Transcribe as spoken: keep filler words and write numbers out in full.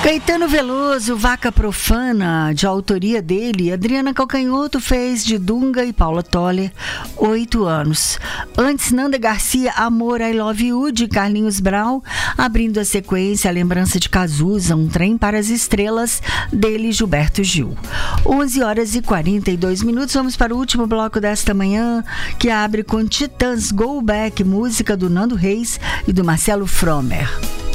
Caetano Veloso, Vaca Profana, de autoria dele, Adriana Calcanhoto fez de Dunga e Paula Toller, oito anos. Antes, Nanda Garcia, Amor, I Love You, de Carlinhos Brau, abrindo a sequência, a lembrança de Cazuza, Um Trem para as Estrelas, dele, Gilberto Gil. onze horas e quarenta e dois minutos, vamos para o último bloco desta manhã, que abre com Titãs Go Back, música do Nando Reis e do Marcelo Fromer.